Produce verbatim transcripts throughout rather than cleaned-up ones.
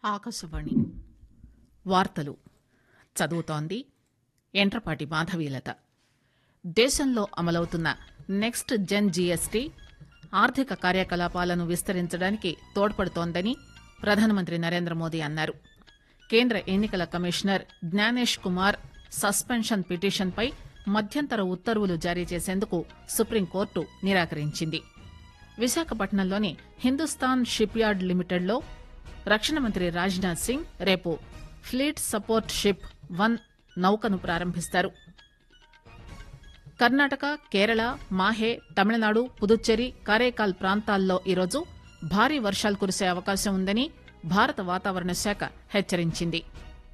ఆకాశవాణి వార్తలు చదువుతోంది ఎంట్రపాటి మాధవీలత. దేశంలో అమలవుతున్న నెక్స్ట్ జెన్ జీఎస్టీ ఆర్థిక కార్యకలాపాలను విస్తరించడానికి తోడ్పడుతోందని ప్రధానమంత్రి నరేంద్ర మోదీ అన్నారు. కేంద్ర ఎన్నికల కమిషనర్ జ్ఞానేష్ కుమార్ సస్పెన్షన్ పిటిషన్పై మధ్యంతర ఉత్తర్వులు జారీ చేసేందుకు సుప్రీంకోర్టు నిరాకరించింది. విశాఖపట్నంలోని హిందుస్థాన్ షిప్ యార్డ్ లిమిటెడ్లో రక్షణ మంత్రి రాజ్నాథ్ సింగ్ రేపు ఫ్లీట్ సపోర్ట్ షిప్ వన్ నౌకను ప్రారంభిస్తారు. కర్ణాటక, కేరళ, మాహే, తమిళనాడు, పుదుచ్చేరి, కారైకాల్ ప్రాంతాల్లో ఈరోజు భారీ వర్షాలు కురిసే అవకాశం ఉందని భారత వాతావరణ శాఖ హెచ్చరించింది.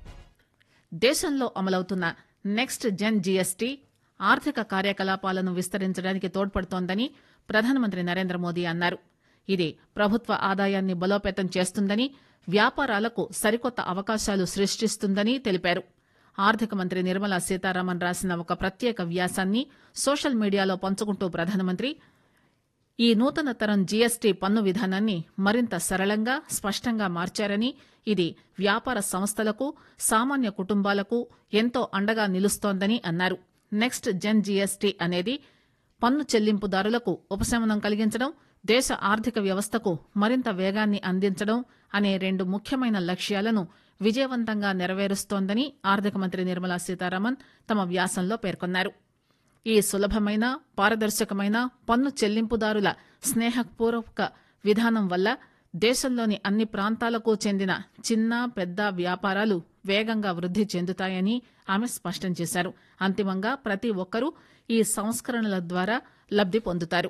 దేశంలో అమలవుతున్న నెక్స్ట్ జెన్ జీఎస్టీ ఆర్థిక కార్యకలాపాలను విస్తరించడానికి తోడ్పడుతోందని ప్రధానమంత్రి నరేంద్ర మోదీ అన్నారు. ఇది ప్రభుత్వ ఆదాయాన్ని బలోపేతం చేస్తుందని, వ్యాపారాలకు సరికొత్త అవకాశాలు సృష్టిస్తుందని తెలిపారు. ఆర్థిక మంత్రి నిర్మలా సీతారామన్ రాసిన ఒక ప్రత్యేక వ్యాసాన్ని సోషల్ మీడియాలో పంచుకుంటూ ప్రధానమంత్రి ఈ నూతన తరం జీఎస్టీ పన్ను విధానాన్ని మరింత సరళంగా, స్పష్టంగా మార్చారని, ఇది వ్యాపార సంస్థలకు, సామాన్య కుటుంబాలకు ఎంతో అండగా నిలుస్తోందని అన్నారు. నెక్స్ట్ జెన్ జీఎస్టీ అనేది పన్ను చెల్లింపుదారులకు ఉపశమనం కలిగించడం, దేశ ఆర్థిక వ్యవస్థకు మరింత వేగాన్ని అందించడం అనే రెండు ముఖ్యమైన లక్ష్యాలను విజయవంతంగా నెరవేరుస్తోందని ఆర్థిక మంత్రి నిర్మలా సీతారామన్ తమ వ్యాసంలో పేర్కొన్నారు. ఈ సులభమైన, పారదర్శకమైన పన్ను చెల్లింపుదారుల స్నేహపూర్వక విధానం వల్ల దేశంలోని అన్ని ప్రాంతాలకు చెందిన చిన్న, పెద్ద వ్యాపారాలు వేగంగా వృద్ది చెందుతాయని ఆమె స్పష్టం చేశారు. అంతిమంగా ప్రతి ఒక్కరూ ఈ సంస్కరణల ద్వారా లబ్ది పొందుతారు.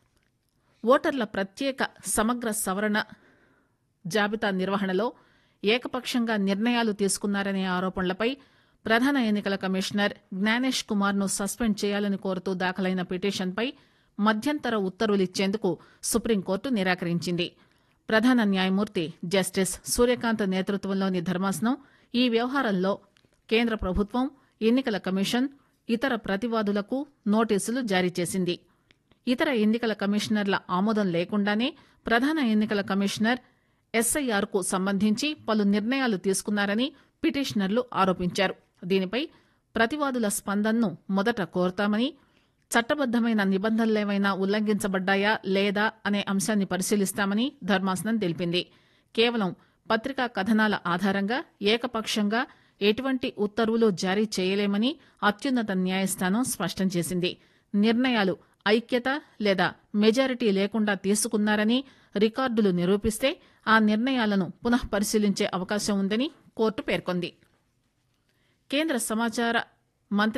ఓటర్ల ప్రత్యేక సమగ్ర సవరణ జాబితా నిర్వహణలో ఏకపక్షంగా నిర్ణయాలు తీసుకున్నారనే ఆరోపణలపై ప్రధాన ఎన్నికల కమిషనర్ జ్ఞానేష్ కుమార్ ను సస్పెండ్ చేయాలని కోరుతూ దాఖలైన పిటిషన్పై మధ్యంతర ఉత్తర్వులిచ్చేందుకు సుప్రీంకోర్టు నిరాకరించింది. ప్రధాన న్యాయమూర్తి జస్టిస్ సూర్యకాంత్ నేతృత్వంలోని ధర్మాసనం ఈ వ్యవహారంలో కేంద్ర ప్రభుత్వం, ఎన్నికల కమిషన్, ఇతర ప్రతివాదులకు నోటీసులు జారీ చేసింది. ఇతర ఎన్నికల కమిషనర్ల ఆమోదం లేకుండానే ప్రధాన ఎన్నికల కమిషనర్ ఎస్ఐఆర్ కు సంబంధించి పలు నిర్ణయాలు తీసుకున్నారని పిటిషనర్లు ఆరోపించారు. దీనిపై ప్రతివాదుల స్పందనను మొదట కోరతామని, చట్టబద్దమైన నిబంధనలేవైనా ఉల్లంఘించబడ్డాయా లేదా అనే అంశాన్ని పరిశీలిస్తామని ధర్మాసనం తెలిపింది. కేవలం పత్రికా కథనాల ఆధారంగా ఏకపక్షంగా ఎటువంటి ఉత్తర్వులు జారీ చేయలేమని అత్యున్నత న్యాయస్థానం స్పష్టం చేసింది. నిర్ణయాలు ఐక్యత లేదా మెజారిటీ లేకుండా తీసుకున్నారని రికార్డులు నిరూపిస్తే ఆ నిర్ణయాలను పునః పరిశీలించే అవకాశం ఉందని కోర్టు పేర్కొంది. కేంద్ర సమాచార మంత్రి